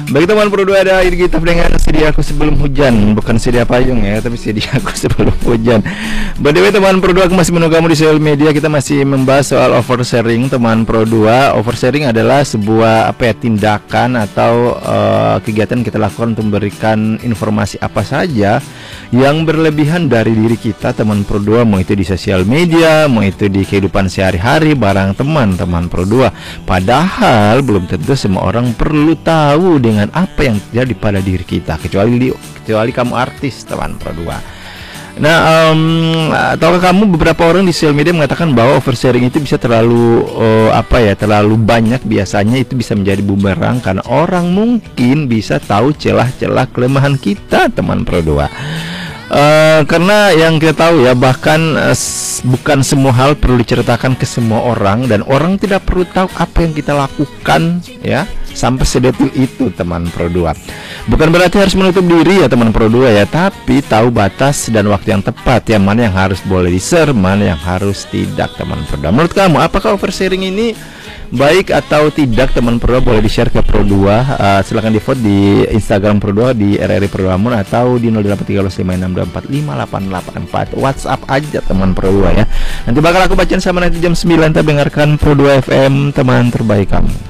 Bagi teman Pro 2 ada ide kita dengan sedia aku sebelum hujan. Bukan sedia payung ya, tapi sedia aku sebelum hujan. By the way teman Pro 2, aku masih menunggu kamu di sosial media. Kita masih membahas soal oversharing teman Pro 2. Oversharing adalah sebuah tindakan atau kegiatan kita lakukan untuk memberikan informasi apa saja yang berlebihan dari diri kita teman Pro 2, mau itu di sosial media, mau itu di kehidupan sehari-hari barang teman-teman Pro 2. Padahal belum tentu semua orang perlu tahu dengan apa yang terjadi pada diri kita, kecuali kamu artis teman Pro 2. Nah, tahukah kamu beberapa orang di sosial media mengatakan bahwa oversharing itu bisa terlalu terlalu banyak, biasanya itu bisa menjadi bumerang karena orang mungkin bisa tahu celah-celah kelemahan kita teman Pro 2. Karena yang kita tahu ya, bahkan bukan semua hal perlu diceritakan ke semua orang, dan orang tidak perlu tahu apa yang kita lakukan ya, sampai sedetil itu teman Pro 2. Bukan berarti harus menutup diri ya teman Pro 2 ya, tapi tahu batas dan waktu yang tepat ya, mana yang harus boleh di-share, mana yang harus tidak teman Pro 2. Menurut kamu apakah oversharing ini baik atau tidak teman Pro 2? Boleh di-share ke Pro 2. Silahkan di vote di Instagram Pro 2 di RRI Pro 2 Amun, atau di 081356244884 WhatsApp aja teman Pro 2 ya. Nanti bakal aku bacain sama nanti jam 9. Dengarkan Pro 2 FM, teman terbaik kamu.